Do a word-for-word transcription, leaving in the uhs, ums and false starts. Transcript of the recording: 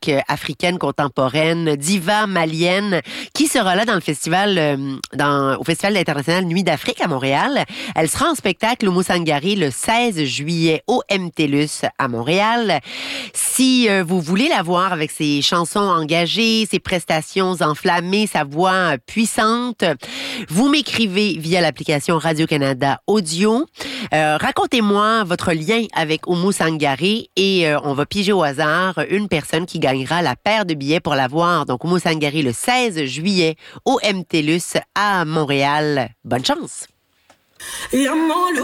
musique africaine contemporaine, diva malienne, qui sera là dans le festival, euh, dans, au Festival international Nuit d'Afrique à Montréal. Elle sera en spectacle au Moussangari le seize juillet au M T L U S à Montréal. Si euh, vous voulez la voir avec ses chansons engagées, ses prestations enflammées, sa voix puissante, vous m'écrivez via l'application Radio-Canada Audio. Euh, racontez-moi votre lien avec Oumou Sangaré et euh, on va piger au hasard une personne qui gagnera la paire de billets pour la voir. Donc, Oumou Sangaré le seize juillet au M T L U S à Montréal. Bonne chance!